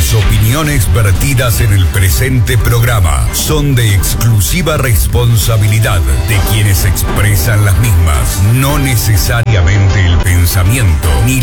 Las opiniones vertidas en el presente programa son de exclusiva responsabilidad de quienes expresan las mismas, no necesariamente el pensamiento ni